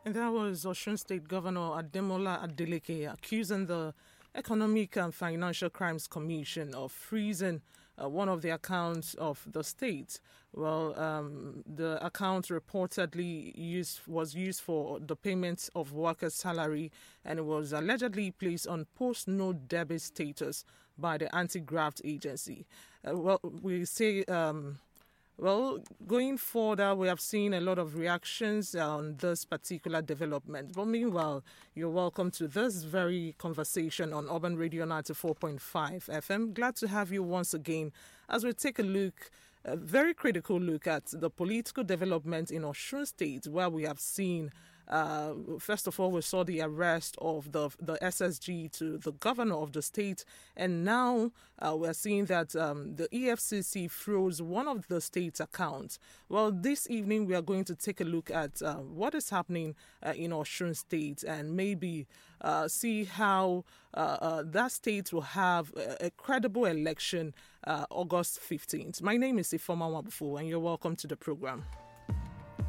And that was Osun State Governor Ademola Adeleke accusing the Economic and Financial Crimes Commission of freezing one of the accounts of the state. Well, the account reportedly was used for the payment of workers' salary, and it was allegedly placed on post-no debit status by the anti-graft agency. Well, going further, we have seen a lot of reactions on this particular development. But meanwhile, you're welcome to this very conversation on Urban Radio 94.5 FM. Glad to have you once again as we take a very critical look at the political development in Osun State, where we have seen first of all, we saw the arrest of the SSG to the governor of the state, and now we're seeing that the EFCC froze one of the state's accounts. Well, this evening we are going to take a look at what is happening in Osun State and maybe see how that state will have a credible election August 15th. My name is Ifoma Wabufu, and you're welcome to the program.